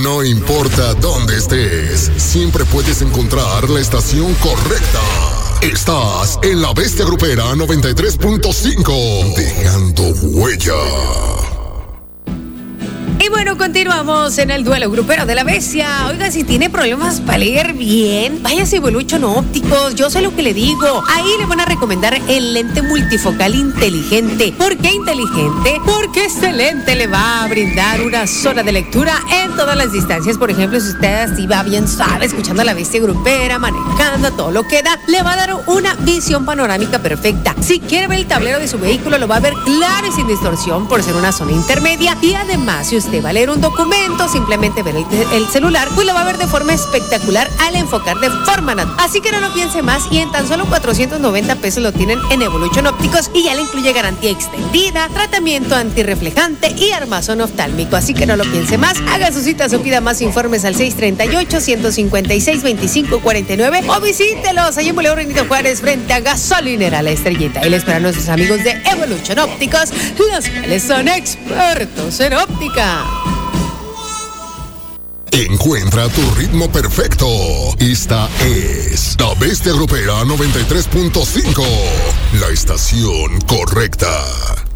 No importa dónde estés, siempre puedes encontrar la estación correcta. Estás en La Bestia Grupera 93.5, dejando huella. Y bueno, continuamos en el duelo grupero de La Bestia. Oiga, si tiene problemas para leer bien, váyase a Evolution Ópticos. Yo sé lo que le digo. Ahí le van a recomendar el lente multifocal inteligente. ¿Por qué inteligente? Porque este lente le va a brindar una zona de lectura en todas las distancias. Por ejemplo, si usted así va bien suave, escuchando a La Bestia Grupera, manejando, todo lo que da, le va a dar una visión panorámica perfecta. Si quiere ver el tablero de su vehículo, lo va a ver claro y sin distorsión por ser una zona intermedia. Y además, si usted va a leer un documento, simplemente ver el celular, pues lo va a ver de forma espectacular al enfocar de forma natural. Así que no lo piense más y en tan solo 490 pesos lo tienen en Evolution Ópticos y ya le incluye garantía extendida, tratamiento antirreflejante y armazón oftálmico. Así que no lo piense más, haga sus citas o pida más informes al 638-156-2549 o visítelos allá en Boulevard Benito Juárez frente a Gasolinera La Estrellita. Y le esperan nuestros amigos de Evolution Ópticos, los cuales son expertos en óptica. Encuentra tu ritmo perfecto. Esta es La Bestia Grupera 93.5, la estación correcta.